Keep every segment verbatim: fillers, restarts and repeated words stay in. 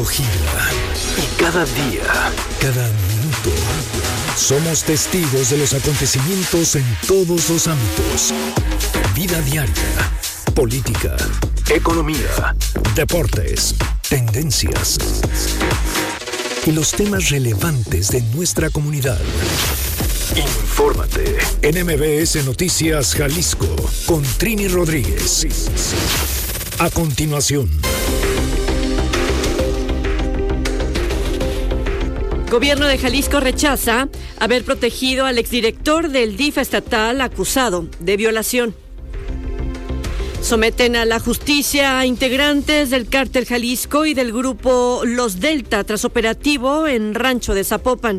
acogida. Y cada día, cada minuto, somos testigos de los acontecimientos en todos los ámbitos. Vida diaria, política, economía, deportes, tendencias y los temas relevantes de nuestra comunidad. Infórmate en M B S Noticias Jalisco con Trini Rodríguez. A continuación. Gobierno de Jalisco rechaza haber protegido al exdirector del D I F estatal acusado de violación. Someten a la justicia a integrantes del Cártel Jalisco y del grupo Los Delta tras operativo en Rancho de Zapopan.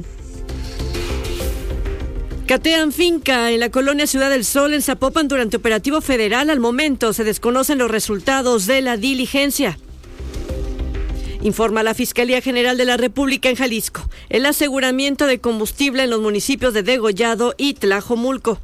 Catean finca en la colonia Ciudad del Sol en Zapopan durante operativo federal. Al momento se desconocen los resultados de la diligencia. Informa la Fiscalía General de la República en Jalisco el aseguramiento de combustible en los municipios de Degollado y Tlajomulco.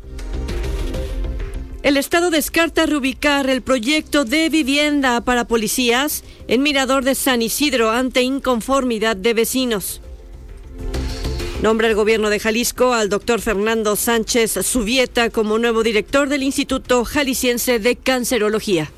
El Estado descarta reubicar el proyecto de vivienda para policías en Mirador de San Isidro ante inconformidad de vecinos. Nombra el gobierno de Jalisco al doctor Fernando Sánchez Zubieta como nuevo director del Instituto Jalisciense de Cancerología.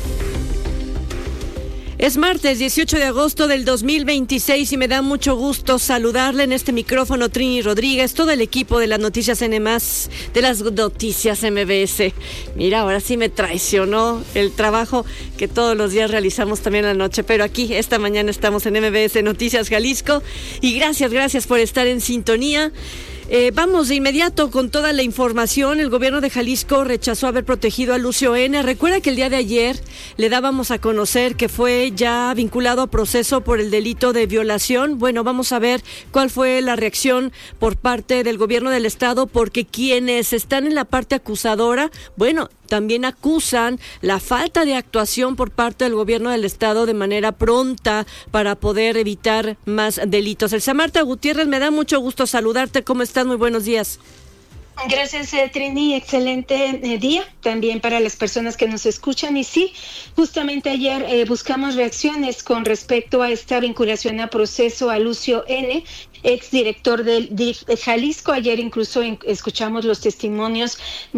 Es martes dieciocho de agosto del dos mil veintiséis y me da mucho gusto saludarle en este micrófono Trini Rodríguez, todo el equipo de las noticias N más, de las noticias M B S. Mira, ahora sí me traicionó el trabajo que todos los días realizamos también en la noche, pero aquí esta mañana estamos en M B S Noticias Jalisco y gracias, gracias por estar en sintonía. Eh, vamos de inmediato con toda la información. El gobierno de Jalisco rechazó haber protegido a Lucio N. Recuerda que el día de ayer le dábamos a conocer que fue ya vinculado a proceso por el delito de violación. Bueno, vamos a ver cuál fue la reacción por parte del gobierno del estado, porque quienes están en la parte acusadora, bueno, también acusan la falta de actuación por parte del gobierno del estado de manera pronta para poder evitar más delitos. Elsa Marta Gutiérrez, me da mucho gusto saludarte. ¿Cómo estás? Muy buenos días. Gracias, eh, Trini. Excelente eh, día también para las personas que nos escuchan. Y sí, justamente ayer eh, buscamos reacciones con respecto a esta vinculación a proceso a Lucio N., exdirector del D I F de Jalisco. Ayer incluso en, escuchamos los testimonios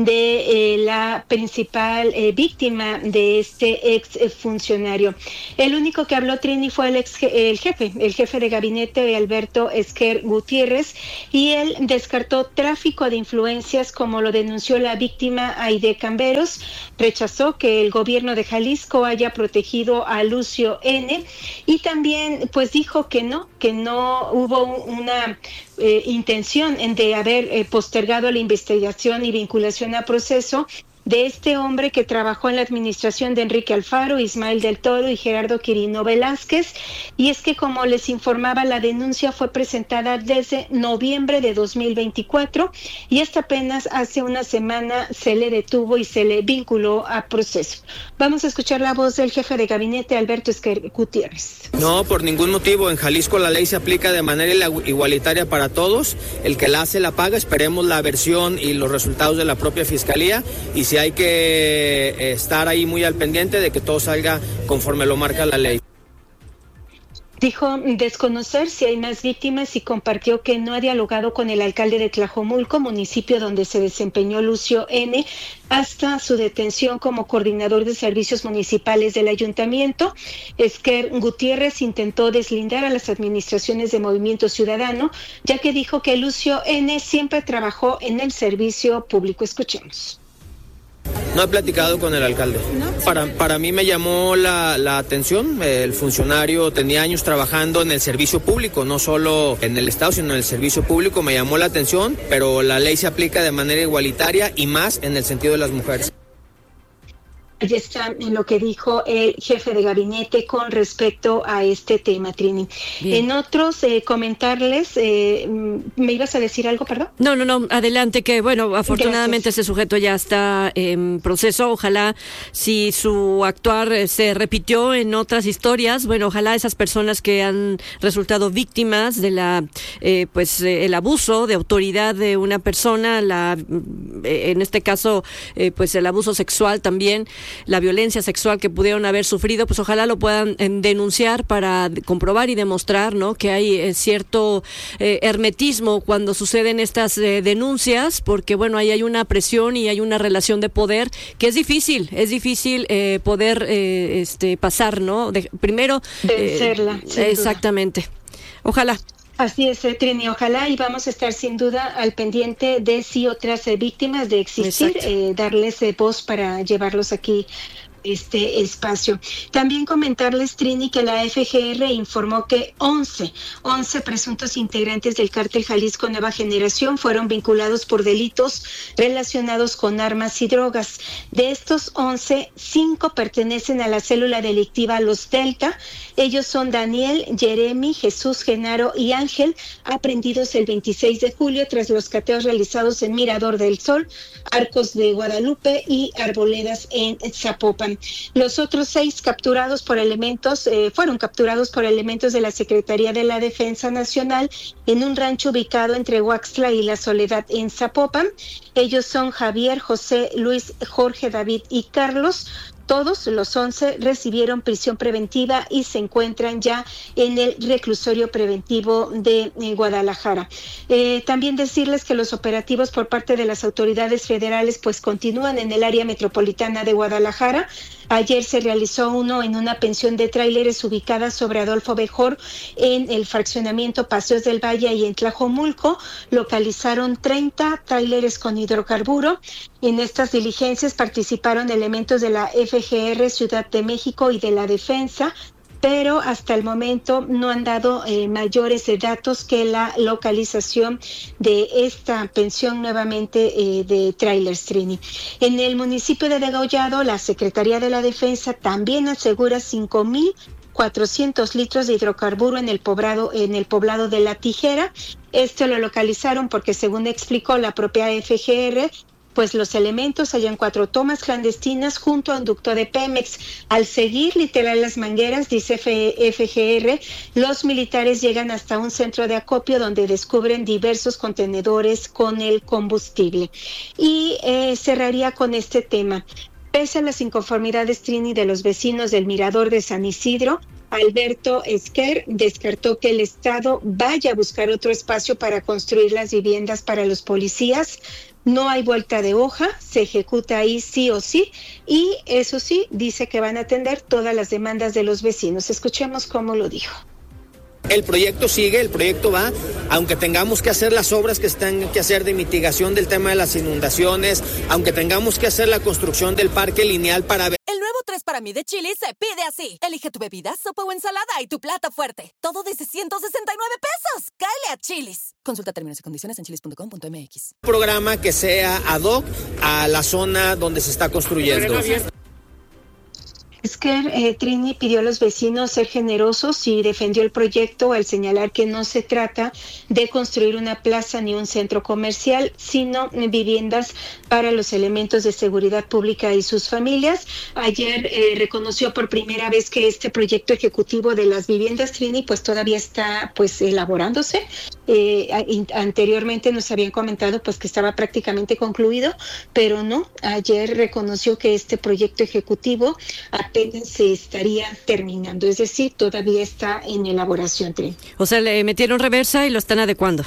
de eh, la principal eh, víctima de este ex funcionario. El único que habló, Trini, fue el, ex, el jefe, el jefe de gabinete, Alberto Esquer Gutiérrez, y él descartó tráfico de influencias como lo denunció la víctima Aide Camberos. Rechazó que el gobierno de Jalisco haya protegido a Lucio N. y también pues dijo que no, que no hubo un una eh, intención de haber eh, postergado la investigación y vinculación a proceso de este hombre que trabajó en la administración de Enrique Alfaro, Ismael del Toro y Gerardo Quirino Velázquez. Y es que, como les informaba, la denuncia fue presentada desde noviembre de dos mil veinticuatro y hasta apenas hace una semana se le detuvo y se le vinculó a proceso. Vamos a escuchar la voz del jefe de gabinete, Alberto Esquer Gutiérrez. No, por ningún motivo. En Jalisco la ley se aplica de manera igualitaria para todos. El que la hace la paga. Esperemos la versión y los resultados de la propia fiscalía, y si hay que estar ahí muy al pendiente de que todo salga conforme lo marca la ley. Dijo desconocer si hay más víctimas y compartió que no ha dialogado con el alcalde de Tlajomulco, municipio donde se desempeñó Lucio N., hasta su detención como coordinador de servicios municipales del ayuntamiento. Esquer Gutiérrez intentó deslindar a las administraciones de Movimiento Ciudadano, ya que dijo que Lucio N. siempre trabajó en el servicio público. Escuchemos. No he platicado con el alcalde. Para, para mí me llamó la, la atención. El funcionario tenía años trabajando en el servicio público, no solo en el Estado, sino en el servicio público. Me llamó la atención, pero la ley se aplica de manera igualitaria y más en el sentido de las mujeres. Ahí está lo que dijo el jefe de gabinete con respecto a este tema, Trini. Bien. En otros, eh, comentarles, eh, ¿me ibas a decir algo, perdón? No, no, no, adelante, que bueno, afortunadamente Gracias. Ese sujeto ya está en proceso. Ojalá, si su actuar se repitió en otras historias, bueno, ojalá esas personas que han resultado víctimas de la, eh, pues, eh, el abuso de autoridad de una persona, la, eh, en este caso, eh, pues el abuso sexual también, la violencia sexual que pudieron haber sufrido, pues ojalá lo puedan eh, denunciar para comprobar y demostrar, ¿no?, que hay eh, cierto eh, hermetismo cuando suceden estas eh, denuncias, porque bueno, ahí hay una presión y hay una relación de poder que es difícil, es difícil eh, poder eh, este pasar, ¿no? De, primero vencerla. Eh, exactamente. Duda. Ojalá. Así es, Trini, ojalá, y vamos a estar sin duda al pendiente de si otras eh, víctimas de existir, eh, darles eh, voz para llevarlos aquí este espacio. También comentarles, Trini, que la F G R informó que once presuntos integrantes del cártel Jalisco Nueva Generación fueron vinculados por delitos relacionados con armas y drogas. De estos once, cinco pertenecen a la célula delictiva Los Delta. Ellos son Daniel, Jeremy, Jesús, Genaro y Ángel, aprehendidos el veintiséis de julio tras los cateos realizados en Mirador del Sol, Arcos de Guadalupe y Arboledas en Zapopan. Los otros seis capturados por elementos, eh, fueron capturados por elementos de la Secretaría de la Defensa Nacional en un rancho ubicado entre Huaxtla y La Soledad en Zapopan. Ellos son Javier, José, Luis, Jorge, David y Carlos. Todos los once recibieron prisión preventiva y se encuentran ya en el reclusorio preventivo de eh, Guadalajara. Eh, también decirles que los operativos por parte de las autoridades federales pues continúan en el área metropolitana de Guadalajara. Ayer se realizó uno en una pensión de tráileres ubicada sobre Adolfo Bejor en el fraccionamiento Paseos del Valle y en Tlajomulco. Localizaron treinta tráileres con hidrocarburo. En estas diligencias participaron elementos de la F G R, Ciudad de México y de la Defensa, pero hasta el momento no han dado eh, mayores eh, datos que la localización de esta pensión nuevamente eh, de Trailers, Trini. En el municipio de Degollado, la Secretaría de la Defensa también asegura cinco mil cuatrocientos litros de hidrocarburo en el poblado, en el poblado de La Tijera. Esto lo localizaron porque, según explicó la propia F G R, pues los elementos hallan cuatro tomas clandestinas junto a un ducto de Pemex. Al seguir literal las mangueras, dice F G R, los militares llegan hasta un centro de acopio donde descubren diversos contenedores con el combustible. Y eh, cerraría con este tema. Pese a las inconformidades, Trini, de los vecinos del Mirador de San Isidro, Alberto Esquer descartó que el Estado vaya a buscar otro espacio para construir las viviendas para los policías. No hay vuelta de hoja, se ejecuta ahí sí o sí, y eso sí, dice que van a atender todas las demandas de los vecinos. Escuchemos cómo lo dijo. El proyecto sigue, el proyecto va, aunque tengamos que hacer las obras que están que hacer de mitigación del tema de las inundaciones, aunque tengamos que hacer la construcción del parque lineal para ver. El nuevo tres para mí de Chili's se pide así. Elige tu bebida, sopa o ensalada y tu plato fuerte. Todo desde ciento sesenta y nueve pesos. ¡Cáele a Chili's! Consulta términos y condiciones en chilis punto com punto m x. Un programa que sea ad hoc a la zona donde se está construyendo. Esquer, eh, Trini pidió a los vecinos ser generosos y defendió el proyecto al señalar que no se trata de construir una plaza ni un centro comercial, sino viviendas para los elementos de seguridad pública y sus familias. Ayer eh, reconoció por primera vez que este proyecto ejecutivo de las viviendas, Trini, pues todavía está pues elaborándose. Eh, a, anteriormente nos habían comentado pues que estaba prácticamente concluido, pero no. Ayer reconoció que este proyecto ejecutivo apenas se estaría terminando, es decir, todavía está en elaboración. Trin. O sea, le metieron reversa y lo están adecuando.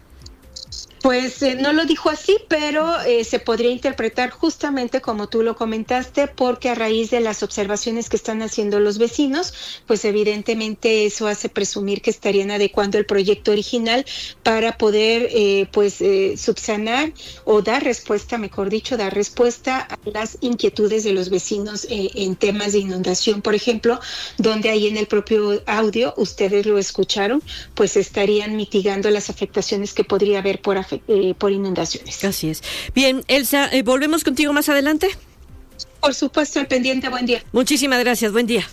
Pues eh, no lo dijo así, pero eh, se podría interpretar justamente como tú lo comentaste, porque a raíz de las observaciones que están haciendo los vecinos, pues evidentemente eso hace presumir que estarían adecuando el proyecto original para poder eh, pues eh, subsanar o dar respuesta, mejor dicho, dar respuesta a las inquietudes de los vecinos eh, en temas de inundación, por ejemplo, donde ahí en el propio audio, ustedes lo escucharon, pues estarían mitigando las afectaciones que podría haber por afectación. Eh, por inundaciones. Así es. Bien, Elsa, eh, ¿volvemos contigo más adelante? Por supuesto, al pendiente. Buen día. Muchísimas gracias. Buen día.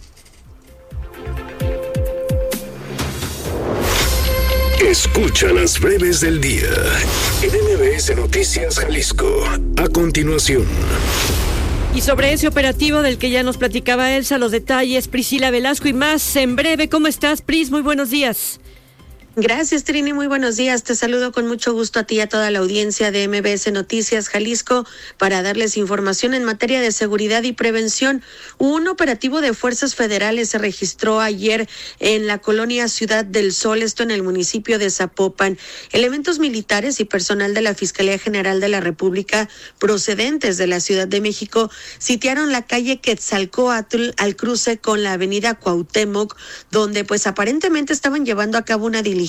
Escucha las breves del día en M B S Noticias Jalisco. A continuación. Y sobre ese operativo del que ya nos platicaba Elsa, los detalles, Priscila Velasco y más en breve. ¿Cómo estás, Pris? Muy buenos días. Gracias, Trini. Muy buenos días. Te saludo con mucho gusto a ti y a toda la audiencia de M B S Noticias Jalisco para darles información en materia de seguridad y prevención. Un operativo de fuerzas federales se registró ayer en la colonia Ciudad del Sol, esto en el municipio de Zapopan. Elementos militares y personal de la Fiscalía General de la República procedentes de la Ciudad de México sitiaron la calle Quetzalcóatl al cruce con la avenida Cuauhtémoc, donde pues aparentemente estaban llevando a cabo una diligencia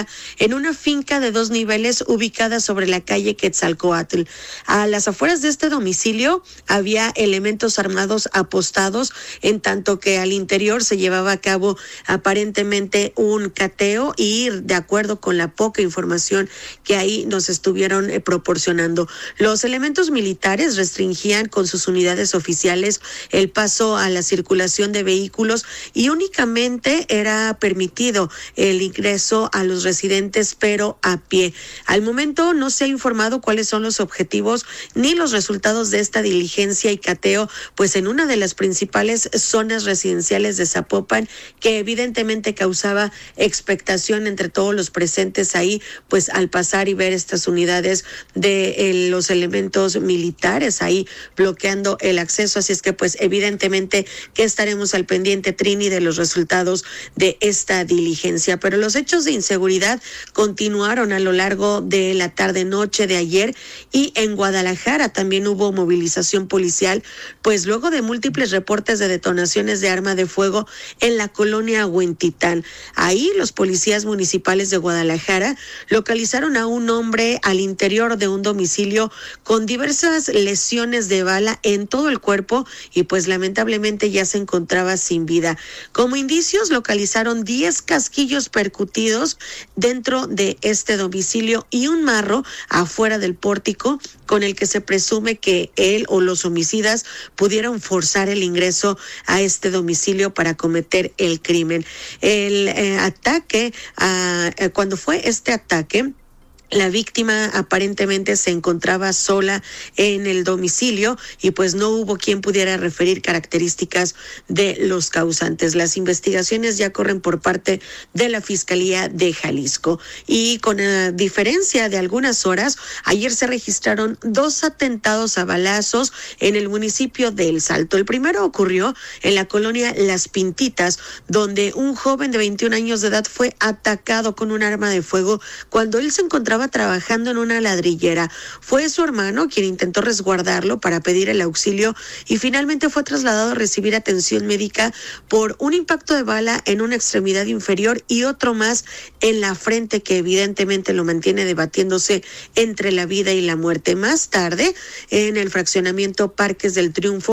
en una finca de dos niveles ubicada sobre la calle Quetzalcóatl. A las afueras de este domicilio había elementos armados apostados, en tanto que al interior se llevaba a cabo aparentemente un cateo y de acuerdo con la poca información que ahí nos estuvieron eh, proporcionando. Los elementos militares restringían con sus unidades oficiales el paso a la circulación de vehículos y únicamente era permitido el ingreso a los residentes, pero a pie. Al momento no se ha informado cuáles son los objetivos ni los resultados de esta diligencia y cateo, pues en una de las principales zonas residenciales de Zapopan, que evidentemente causaba expectación entre todos los presentes ahí, pues al pasar y ver estas unidades de eh, los elementos militares ahí bloqueando el acceso. Así es que pues evidentemente que estaremos al pendiente, Trini, de los resultados de esta diligencia. Pero los hechos de inseguridad continuaron a lo largo de la tarde-noche de ayer y en Guadalajara también hubo movilización policial, pues luego de múltiples reportes de detonaciones de arma de fuego en la colonia Huentitán. Ahí los policías municipales de Guadalajara localizaron a un hombre al interior de un domicilio con diversas lesiones de bala en todo el cuerpo y pues lamentablemente ya se encontraba sin vida. Como indicios localizaron diez casquillos percutidos dentro de este domicilio y un marro afuera del pórtico con el que se presume que él o los homicidas pudieron forzar el ingreso a este domicilio para cometer el crimen. El eh, ataque, uh, eh, cuando fue este ataque, la víctima aparentemente se encontraba sola en el domicilio y pues no hubo quien pudiera referir características de los causantes. Las investigaciones ya corren por parte de la Fiscalía de Jalisco y con a diferencia de algunas horas, ayer se registraron dos atentados a balazos en el municipio de El Salto. El primero ocurrió en la colonia Las Pintitas, donde un joven de veintiún años de edad fue atacado con un arma de fuego cuando él se encontraba trabajando en una ladrillera. Fue su hermano quien intentó resguardarlo para pedir el auxilio y finalmente fue trasladado a recibir atención médica por un impacto de bala en una extremidad inferior y otro más en la frente que evidentemente lo mantiene debatiéndose entre la vida y la muerte. Más tarde, en el fraccionamiento Parques del Triunfo,